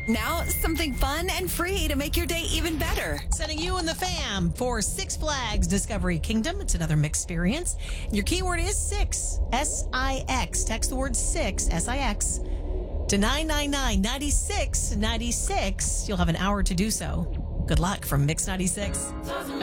Now, something fun and free to make your day even better. Sending you and the fam for Six Flags Discovery Kingdom. It's another mixed experience. Your keyword is six, S-I-X. Text the word six, S-I-X, to 999-9696. You'll have an hour to do so. Good luck from Mix 96.